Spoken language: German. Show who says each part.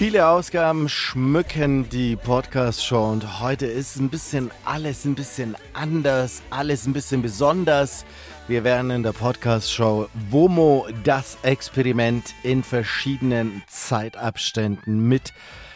Speaker 1: Viele Ausgaben schmücken die Podcast-Show und heute ist alles ein bisschen anders, alles ein bisschen besonders. Wir werden in der Podcast-Show WOMO, das Experiment in verschiedenen Zeitabständen mit